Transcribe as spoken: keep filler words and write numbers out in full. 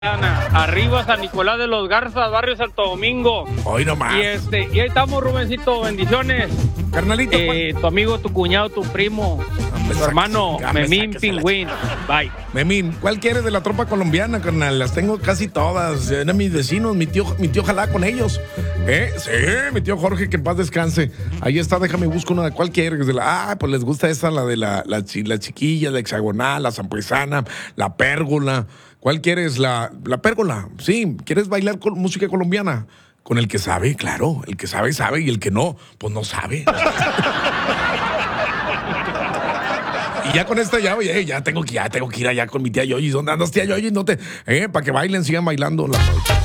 Ana, arriba San Nicolás de los Garzas, barrio Santo Domingo. Hoy nomás. Y este, y ahí estamos, Rubencito, bendiciones. Carnalito. Eh, tu amigo, tu cuñado, tu primo, tu saques, hermano, ya me Memín saques a la Pingüín. Bye. Memín, ¿cuál quieres de la tropa colombiana, carnal? Las tengo casi todas. Eran mis vecinos, mi tío, mi tío jalá con ellos. ¿Eh? Sí, mi tío Jorge, que en paz descanse. Ahí está, déjame busco una. ¿Cuál quieres? De la, ah, pues les gusta esa, la de la, la, chi- la chiquilla, la hexagonal, la zampuesana, la pérgola. ¿Cuál quieres? La, la pérgola. Sí, ¿quieres bailar con música colombiana? Con el que sabe, claro. El que sabe, sabe. Y el que no, pues no sabe. Y ya con esta ya, oye, ya tengo que, ya tengo que ir allá con mi tía Yoyi. ¿Dónde andas, tía Yoyi? No te, eh, para que bailen, sigan bailando la